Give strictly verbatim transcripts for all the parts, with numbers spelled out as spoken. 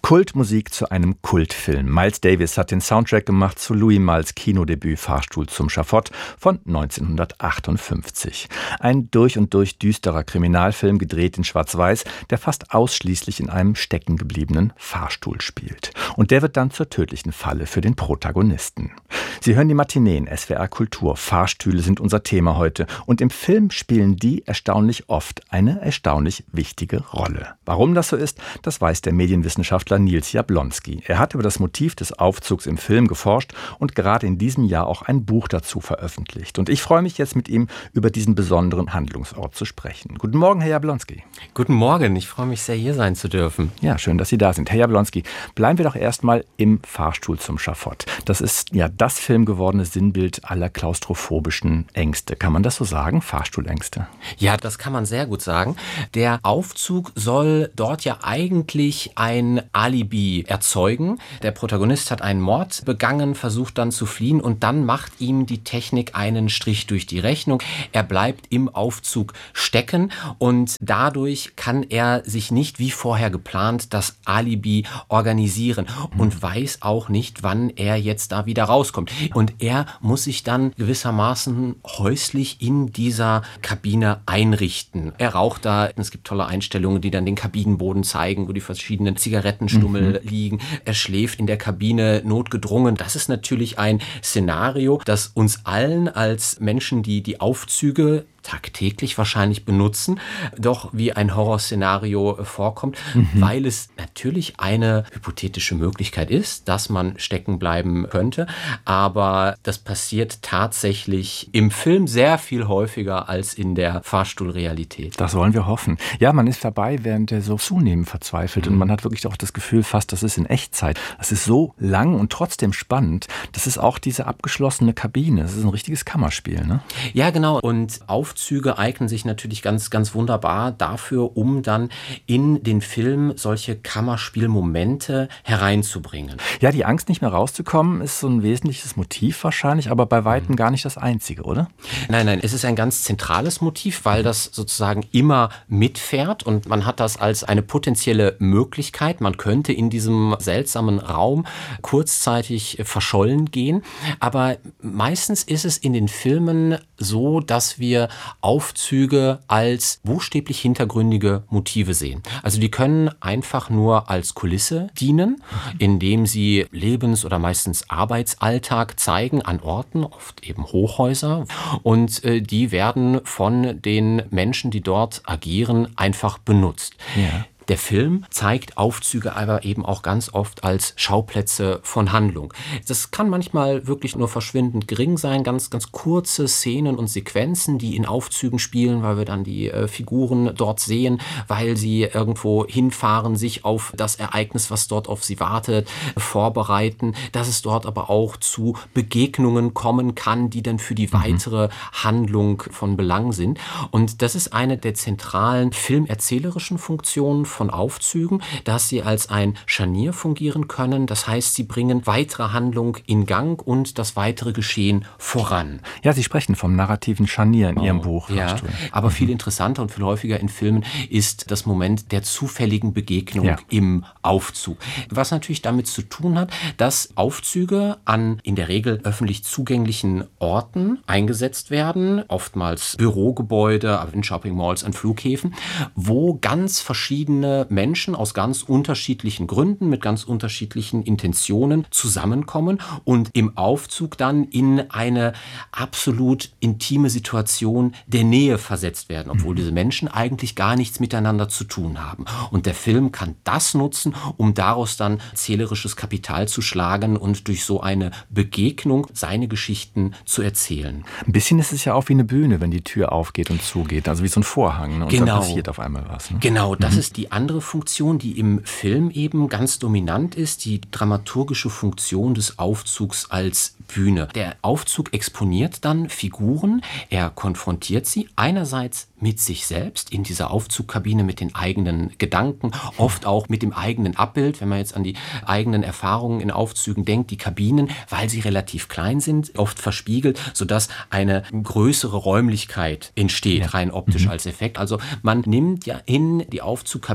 Kultmusik zu einem Kultfilm. Miles Davis hat den Soundtrack gemacht zu Louis Malles Kinodebüt Fahrstuhl zum Schafott von neunzehnhundertachtundfünfzig. Ein durch und durch düsterer Kriminalfilm, gedreht in Schwarz-Weiß, der fast ausschließlich in einem steckengebliebenen Fahrstuhl spielt. Und der wird dann zur tödlichen Falle für den Protagonisten. Sie hören die Matineen S W R Kultur. Fahrstühle sind unser Thema heute. Und im Film spielen die erstaunlich oft eine erstaunlich wichtige Rolle. Warum das so ist, das weiß der Medienwissenschaftler Nils Jablonski. Er hat über das Motiv des Aufzugs im Film geforscht und gerade in diesem Jahr auch ein Buch dazu veröffentlicht. Und ich freue mich jetzt mit ihm über diesen besonderen Handlungsort zu sprechen. Guten Morgen, Herr Jablonski. Guten Morgen, ich freue mich sehr, hier sein zu dürfen. Ja, schön, dass Sie da sind. Herr Jablonski, bleiben wir doch erstmal im Fahrstuhl zum Schafott. Das ist ja das Film gewordene Sinnbild aller klaustrophobischen Ängste. Kann man das so sagen? Fahrstuhlängste? Ja, das kann man sehr gut sagen. Der Aufzug soll dort ja eigentlich ein Alibi erzeugen. Der Protagonist hat einen Mord begangen, versucht dann zu fliehen und dann macht ihm die Technik einen Strich durch die Rechnung. Er bleibt im Aufzug stecken und dadurch kann er sich nicht wie vorher geplant das Alibi organisieren und weiß auch nicht, wann er jetzt da wieder rauskommt. Und er muss sich dann gewissermaßen häuslich in dieser Kabine einrichten. Er raucht da, es gibt tolle Einstellungen, die dann den Kabinenboden zeigen, wo die verschiedenen Zigarettenstummel mhm. liegen. Er schläft in der Kabine notgedrungen. Das ist natürlich ein Szenario, das uns allen als Menschen, die die Aufzüge tagtäglich wahrscheinlich benutzen, doch wie ein Horrorszenario vorkommt, mhm. weil es natürlich eine hypothetische Möglichkeit ist, dass man stecken bleiben könnte, aber das passiert tatsächlich im Film sehr viel häufiger als in der Fahrstuhlrealität. Das wollen wir hoffen. Ja, man ist dabei, während er so zunehmend verzweifelt mhm. und man hat wirklich auch das Gefühl fast, das ist in Echtzeit. Das ist so lang und trotzdem spannend. Das ist auch diese abgeschlossene Kabine. Das ist ein richtiges Kammerspiel, ne? Ja, genau. Und auf Aufzüge eignen sich natürlich ganz, ganz wunderbar dafür, um dann in den Film solche Kammerspielmomente hereinzubringen. Ja, die Angst, nicht mehr rauszukommen, ist so ein wesentliches Motiv wahrscheinlich, aber bei weitem gar nicht das einzige, oder? Nein, nein, es ist ein ganz zentrales Motiv, weil das sozusagen immer mitfährt und man hat das als eine potenzielle Möglichkeit. Man könnte in diesem seltsamen Raum kurzzeitig verschollen gehen, aber meistens ist es in den Filmen so, dass wir Aufzüge als buchstäblich hintergründige Motive sehen. Also die können einfach nur als Kulisse dienen, indem sie Lebens- oder meistens Arbeitsalltag zeigen an Orten, oft eben Hochhäuser. Und äh, die werden von den Menschen, die dort agieren, einfach benutzt. Ja. Der Film zeigt Aufzüge aber eben auch ganz oft als Schauplätze von Handlung. Das kann manchmal wirklich nur verschwindend gering sein, ganz, ganz kurze Szenen und Sequenzen, die in Aufzügen spielen, weil wir dann die äh, Figuren dort sehen, weil sie irgendwo hinfahren, sich auf das Ereignis, was dort auf sie wartet, vorbereiten. Dass es dort aber auch zu Begegnungen kommen kann, die dann für die weitere Handlung von Belang sind. Und das ist eine der zentralen filmerzählerischen Funktionen von Aufzügen, dass sie als ein Scharnier fungieren können. Das heißt, sie bringen weitere Handlung in Gang und das weitere Geschehen voran. Ja, Sie sprechen vom narrativen Scharnier in oh, Ihrem Buch. Ja, aber viel interessanter und viel häufiger in Filmen ist das Moment der zufälligen Begegnung ja. im Aufzug. Was natürlich damit zu tun hat, dass Aufzüge an in der Regel öffentlich zugänglichen Orten eingesetzt werden, oftmals Bürogebäude, aber in Shopping Malls, an Flughäfen, wo ganz verschiedene Menschen aus ganz unterschiedlichen Gründen, mit ganz unterschiedlichen Intentionen zusammenkommen und im Aufzug dann in eine absolut intime Situation der Nähe versetzt werden, obwohl diese Menschen eigentlich gar nichts miteinander zu tun haben. Und der Film kann das nutzen, um daraus dann erzählerisches Kapital zu schlagen und durch so eine Begegnung seine Geschichten zu erzählen. Ein bisschen ist es ja auch wie eine Bühne, wenn die Tür aufgeht und zugeht, also wie so ein Vorhang. Ne? Und genau. dann passiert auf einmal was. Ne? Genau, das mhm. ist die andere Funktion, die im Film eben ganz dominant ist, die dramaturgische Funktion des Aufzugs als Bühne. Der Aufzug exponiert dann Figuren, er konfrontiert sie einerseits mit sich selbst in dieser Aufzugkabine, mit den eigenen Gedanken, oft auch mit dem eigenen Abbild, wenn man jetzt an die eigenen Erfahrungen in Aufzügen denkt, die Kabinen, weil sie relativ klein sind, oft verspiegelt, sodass eine größere Räumlichkeit entsteht, ja. rein optisch mhm. als Effekt. Also man nimmt ja in die Aufzugkabine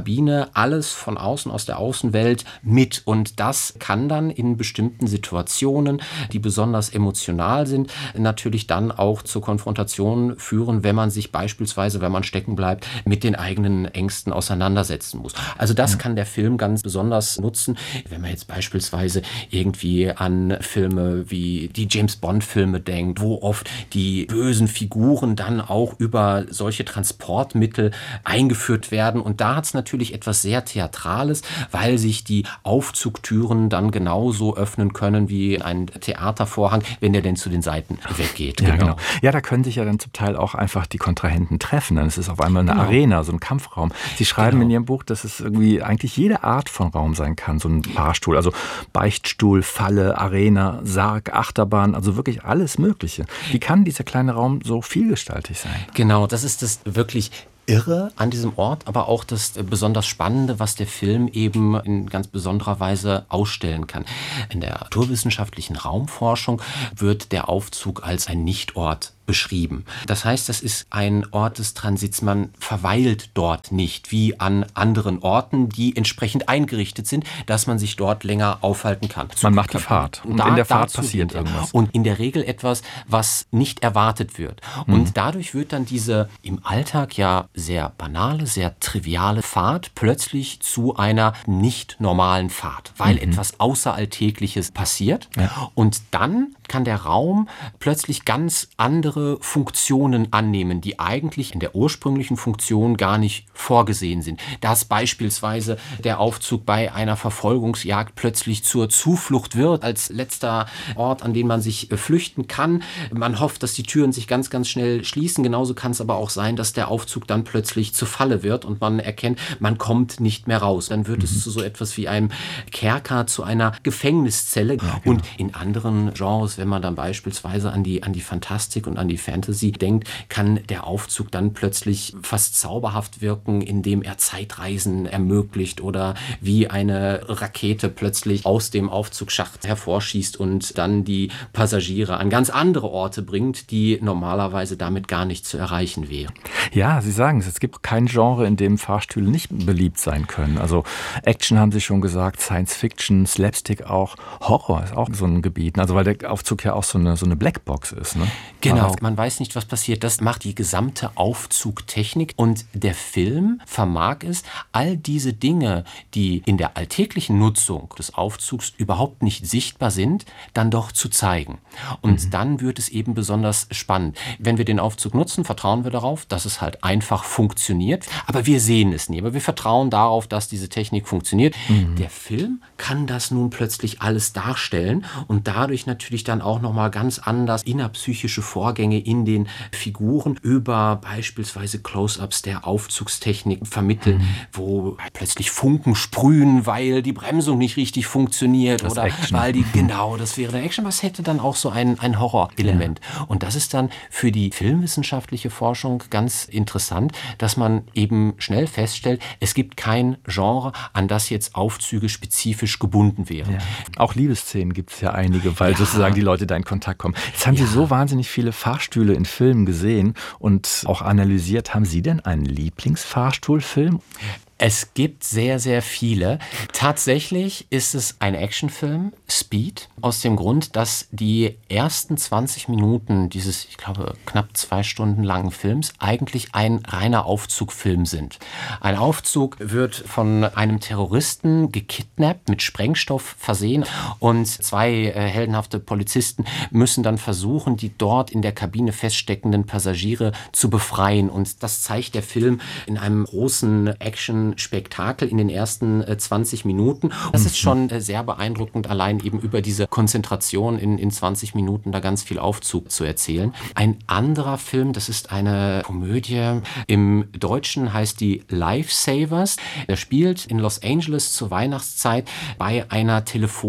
Kabine alles von außen, aus der Außenwelt mit. Und das kann dann in bestimmten Situationen, die besonders emotional sind, natürlich dann auch zur Konfrontation führen, wenn man sich beispielsweise, wenn man stecken bleibt, mit den eigenen Ängsten auseinandersetzen muss. Also das ja. kann der Film ganz besonders nutzen, wenn man jetzt beispielsweise irgendwie an Filme wie die James-Bond-Filme denkt, wo oft die bösen Figuren dann auch über solche Transportmittel eingeführt werden. Und da hat es natürlich etwas sehr Theatrales, weil sich die Aufzugtüren dann genauso öffnen können wie ein Theatervorhang, wenn der denn zu den Seiten weggeht. Ja, genau. genau. Ja, da können sich ja dann zum Teil auch einfach die Kontrahenten treffen. Dann ist es auf einmal eine genau. Arena, so ein Kampfraum. Sie schreiben genau. in Ihrem Buch, dass es irgendwie eigentlich jede Art von Raum sein kann. So ein Fahrstuhl, also Beichtstuhl, Falle, Arena, Sarg, Achterbahn, also wirklich alles Mögliche. Wie kann dieser kleine Raum so vielgestaltig sein? Genau, das ist das wirklich Irre an diesem Ort, aber auch das besonders Spannende, was der Film eben in ganz besonderer Weise ausstellen kann. In der naturwissenschaftlichen Raumforschung wird der Aufzug als ein Nichtort beschrieben. Das heißt, das ist ein Ort des Transits. Man verweilt dort nicht, wie an anderen Orten, die entsprechend eingerichtet sind, dass man sich dort länger aufhalten kann. Man macht die Fahrt und da, in der Fahrt passiert irgendwas. Und in der Regel etwas, was nicht erwartet wird. Mhm. Und dadurch wird dann diese im Alltag ja sehr banale, sehr triviale Fahrt plötzlich zu einer nicht normalen Fahrt, weil mhm. etwas Außeralltägliches passiert. Ja. Und dann kann der Raum plötzlich ganz andere Funktionen annehmen, die eigentlich in der ursprünglichen Funktion gar nicht vorgesehen sind. Dass beispielsweise der Aufzug bei einer Verfolgungsjagd plötzlich zur Zuflucht wird, als letzter Ort, an den man sich flüchten kann. Man hofft, dass die Türen sich ganz, ganz schnell schließen. Genauso kann es aber auch sein, dass der Aufzug dann plötzlich zur Falle wird und man erkennt, man kommt nicht mehr raus. Dann wird mhm. es zu so etwas wie einem Kerker, zu einer Gefängniszelle. Ja, genau. Und in anderen Genres, wenn man dann beispielsweise an die, an die Fantastik und an die Fantasy denkt, kann der Aufzug dann plötzlich fast zauberhaft wirken, indem er Zeitreisen ermöglicht oder wie eine Rakete plötzlich aus dem Aufzugsschacht hervorschießt und dann die Passagiere an ganz andere Orte bringt, die normalerweise damit gar nicht zu erreichen wären. Ja, Sie sagen es, es gibt kein Genre, in dem Fahrstühle nicht beliebt sein können. Also Action haben Sie schon gesagt, Science Fiction, Slapstick auch, Horror ist auch so ein Gebiet. Also weil der Aufzug ja auch so eine, so eine Blackbox ist. Ne? Genau, man weiß nicht, was passiert. Das macht die gesamte Aufzugtechnik und der Film vermag es, all diese Dinge, die in der alltäglichen Nutzung des Aufzugs überhaupt nicht sichtbar sind, dann doch zu zeigen. Und mhm. dann wird es eben besonders spannend. Wenn wir den Aufzug nutzen, vertrauen wir darauf, dass es halt einfach funktioniert. Aber wir sehen es nie. Aber wir vertrauen darauf, dass diese Technik funktioniert. Mhm. Der Film kann das nun plötzlich alles darstellen und dadurch natürlich dann auch nochmal ganz anders innerpsychische Vorgänge in den Figuren über beispielsweise Close-ups der Aufzugstechnik vermitteln, mhm. wo plötzlich Funken sprühen, weil die Bremsung nicht richtig funktioniert das oder Action. weil die, genau, das wäre der Action, was hätte dann auch so ein, ein Horrorelement. Ja. Und das ist dann für die filmwissenschaftliche Forschung ganz interessant, dass man eben schnell feststellt, es gibt kein Genre, an das jetzt Aufzüge spezifisch gebunden wären. Ja. Auch Liebesszenen gibt es ja einige, weil ja. sozusagen die Leute da in Kontakt kommen. Jetzt haben ja. Sie so wahnsinnig viele Fahrstühle in Filmen gesehen und auch analysiert. Haben Sie denn einen Lieblingsfahrstuhlfilm? Es gibt sehr, sehr viele. Tatsächlich ist es ein Actionfilm, Speed, aus dem Grund, dass die ersten zwanzig Minuten dieses, ich glaube, knapp zwei Stunden langen Films eigentlich ein reiner Aufzugfilm sind. Ein Aufzug wird von einem Terroristen gekidnappt, mit Sprengstoff versehen und zwei äh, heldenhafte Polizisten müssen dann versuchen, die dort in der Kabine feststeckenden Passagiere zu befreien. Und das zeigt der Film in einem großen Action Spektakel in den ersten äh, zwanzig Minuten. Das ist schon äh, sehr beeindruckend, allein eben über diese Konzentration in, in zwanzig Minuten da ganz viel Aufzug zu erzählen. Ein anderer Film, das ist eine Komödie. Im Deutschen heißt die Lifesavers. Er spielt in Los Angeles zur Weihnachtszeit bei einer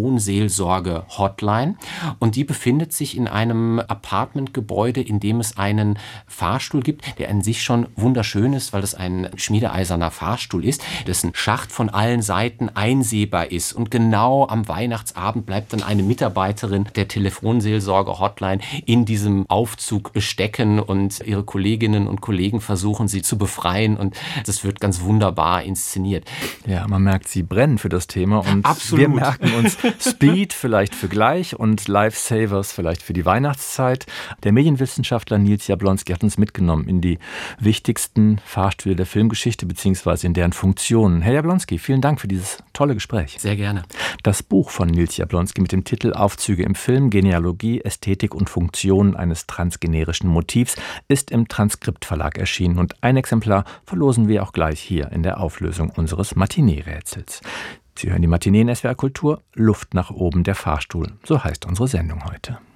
Telefonseelsorge-Hotline und die befindet sich in einem Apartmentgebäude, in dem es einen Fahrstuhl gibt, der an sich schon wunderschön ist, weil es ein schmiedeeiserner Fahrstuhl ist. ist, dessen Schacht von allen Seiten einsehbar ist. Und genau am Weihnachtsabend bleibt dann eine Mitarbeiterin der Telefonseelsorge-Hotline in diesem Aufzug stecken und ihre Kolleginnen und Kollegen versuchen, sie zu befreien. Und das wird ganz wunderbar inszeniert. Ja, man merkt, Sie brennen für das Thema. Und Absolut. Wir merken uns Speed vielleicht für gleich und Lifesavers vielleicht für die Weihnachtszeit. Der Medienwissenschaftler Nils Jablonski hat uns mitgenommen in die wichtigsten Fahrstühle der Filmgeschichte bzw. in deren Funktionen. Herr Jablonski, vielen Dank für dieses tolle Gespräch. Sehr gerne. Das Buch von Nils Jablonski mit dem Titel Aufzüge im Film, Genealogie, Ästhetik und Funktionen eines transgenerischen Motivs ist im Transkript Verlag erschienen und ein Exemplar verlosen wir auch gleich hier in der Auflösung unseres Matinee-Rätsels. Sie hören die Matinee in S W R Kultur, Luft nach oben, der Fahrstuhl, so heißt unsere Sendung heute.